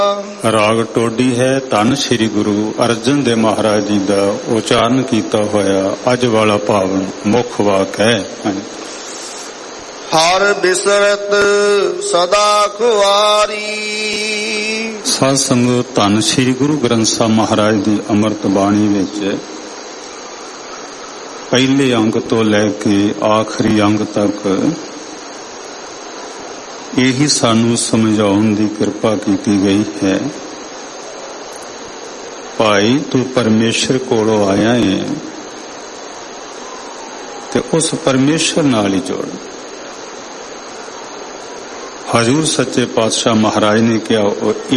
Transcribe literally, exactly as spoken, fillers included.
ਰਾਗ ਟੋਡੀ ਹੈ। ਧੰਨ ਸ੍ਰੀ ਗੁਰੂ ਅਰਜਨ ਦੇਵ ਮਹਾਰਾਜ ਜੀ ਦਾ ਉਚਾਰਨ ਕੀਤਾ ਹੋਇਆ ਅੱਜ ਵਾਲਾ ਪਾਵਨ ਮੁੱਖ ਵਾਕ ਹੈ। ਹਰ ਬਿਸਰਤ ਸਦਾ ਖੁਆਰੀ। ਸਾਧ ਸੰਗਤ, ਧੰਨ ਸ੍ਰੀ ਗੁਰੂ ਗ੍ਰੰਥ ਸਾਹਿਬ ਮਹਾਰਾਜ ਦੀ ਅੰਮ੍ਰਿਤ ਬਾਣੀ ਵਿੱਚ ਪਹਿਲੇ ਅੰਗ ਤੋਂ ਲੈ ਕੇ ਆਖਰੀ ਅੰਗ ਤੱਕ ਇਹੀ ਸਾਨੂੰ ਸਮਝਾਉਣ ਦੀ ਕਿਰਪਾ ਕੀਤੀ ਗਈ ਹੈ। ਭਾਈ, ਤੂੰ ਪਰਮੇਸ਼ਰ ਕੋਲੋਂ ਆਇਆ ਹੈ ਤੇ ਉਸ ਪਰਮੇਸ਼ਰ ਨਾਲ ਹੀ ਜੁੜ। ਹਜ਼ੂਰ ਸੱਚੇ ਪਾਤਸ਼ਾਹ ਮਹਾਰਾਜ ਨੇ ਕਿਹਾ